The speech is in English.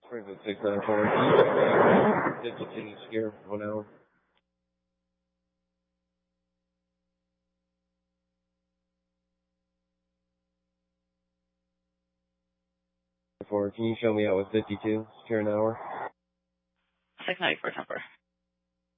Springfield 694. Can you show me out 52 here for 1 hour? Can you show me out with 52 secure an hour? 694 temper.